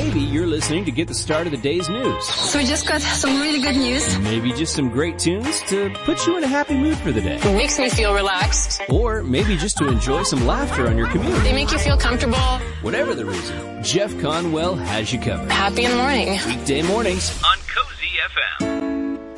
maybe you're listening to get the start of the day's news. So we just got some really good news. Maybe just some great tunes to put you in a happy mood for the day. It makes me feel relaxed. Or maybe just to enjoy some laughter on your commute. They make you feel comfortable. Whatever the reason, Jeff Conwell has you covered. Happy in the morning. Weekday mornings on Cozy FM.